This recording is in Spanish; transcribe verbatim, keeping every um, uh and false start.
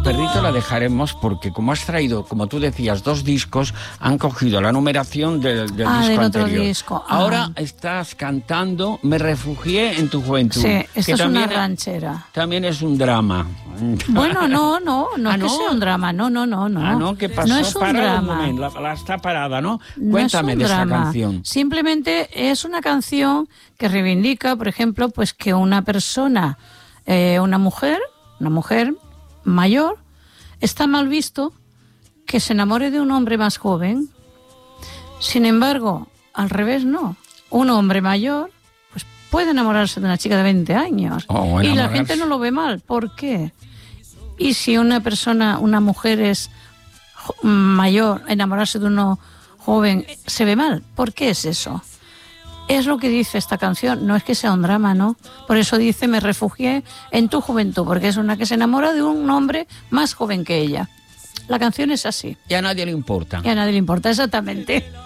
perrito la dejaremos porque como has traído, como tú decías, dos discos, han cogido la numeración del, del ah, disco del otro anterior. disco. Ah. Ahora estás cantando Me refugié en tu juventud. Sí, esta es una también, ranchera. También es un drama. Bueno, no, no, no ¿Ah, es que no? sea un drama, no, no, no, no. Ah, no, ¿qué pasó? No es un Para drama. un momento, la, la está parada, ¿no? No Cuéntame es un de drama. esa canción. Simplemente es una canción que reivindica, por ejemplo, pues que una persona, eh, una mujer, una mujer mayor, está mal visto que se enamore de un hombre más joven. Sin embargo, al revés no. Un hombre mayor pues puede enamorarse de una chica de veinte años. Oh, y la gente no lo ve mal. ¿Por qué? Y si una persona, una mujer es mayor, enamorarse de uno joven, ¿se ve mal? ¿Por qué es eso? Es lo que dice esta canción, no es que sea un drama, ¿no? Por eso dice, me refugié en tu juventud, porque es una que se enamora de un hombre más joven que ella. La canción es así. Y a nadie le importa. Y a nadie le importa, exactamente.